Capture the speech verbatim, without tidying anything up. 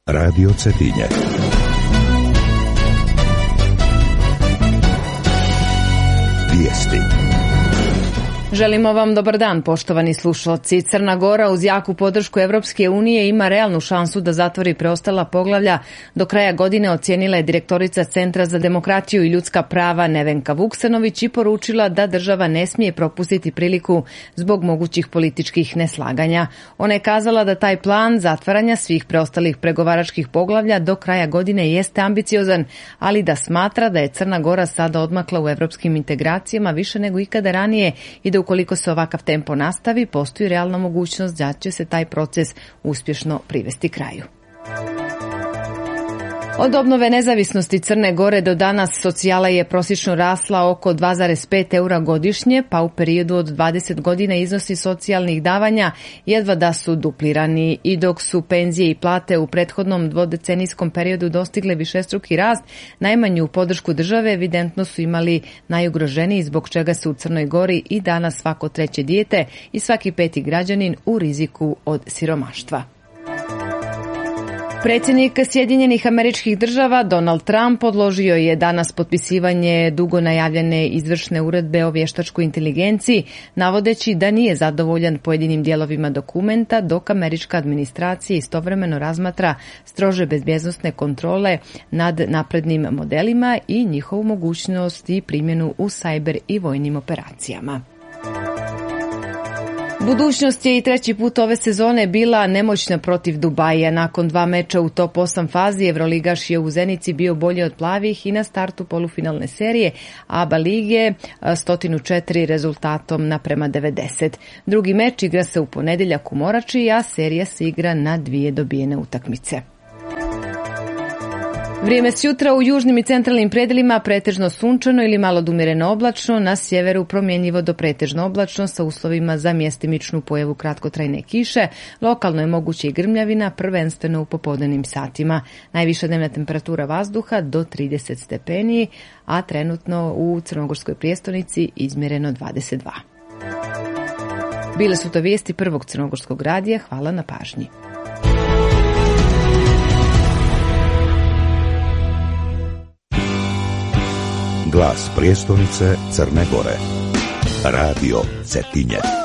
Radio Cetinje. Vijesti. Želimo vam dobar dan, poštovani slušalci. Crna Gora uz jaku podršku Evropske unije ima realnu šansu da zatvori preostala poglavlja. Do kraja godine ocijenila je direktorica Centra za demokratiju i ljudska prava Nevenka Vuksanović i poručila da država ne smije propustiti priliku zbog mogućih političkih neslaganja. Ona je kazala da taj plan zatvaranja svih preostalih pregovaračkih poglavlja do kraja godine jeste ambiciozan, ali da smatra da je Crna Gora sada odmakla u evropskim integracijama više nego ikada ranije i da ukoliko se ovakav tempo nastavi, postoji realna mogućnost da će se taj proces uspješno privesti kraju. Od obnove nezavisnosti Crne Gore do danas socijala je prosječno rasla oko dva zarez pet eura godišnje, pa u periodu od dvadeset godina iznosi socijalnih davanja jedva da su duplirani. I dok su penzije i plate u prethodnom dvodecenijskom periodu dostigle višestruki rast, najmanju podršku države evidentno su imali najugroženiji, zbog čega se u Crnoj Gori i danas svako treće dijete i svaki peti građanin u riziku od siromaštva. Predsjednik Sjedinjenih Američkih Država Donald Trump odložio je danas potpisivanje dugo najavljene izvršne uredbe o vještačkoj inteligenciji, navodeći da nije zadovoljan pojedinim dijelovima dokumenta, dok američka administracija istovremeno razmatra strože bezbjednosne kontrole nad naprednim modelima i njihovu mogućnost i primjenu u sajber i vojnim operacijama. Budućnost je i treći put ove sezone bila nemoćna protiv Dubaija. Nakon dva meča u top osam fazi, Evroligaš je u Zenici bio bolje od plavih i na startu polufinalne serije ABA lige sto četiri rezultatom naprema devedeset. Drugi meč igra se u ponedjeljak u Morači, a serija se igra na dvije dobijene utakmice. Vrijeme s jutra u južnim i centralnim predelima pretežno sunčano ili malo umjereno oblačno, na sjeveru promjenjivo do pretežno oblačno sa uslovima za mjestimičnu pojavu kratkotrajne kiše, lokalno je moguće i grmljavina, prvenstveno u popodnevnim satima. Najviša dnevna temperatura vazduha do trideset stepeni, a trenutno u crnogorskoj prijestolnici izmjereno dvadeset dva. Bile su to vijesti Prvog crnogorskog radija, hvala na pažnji. Glas prijestolnice Crne Gore. Radio Cetinje.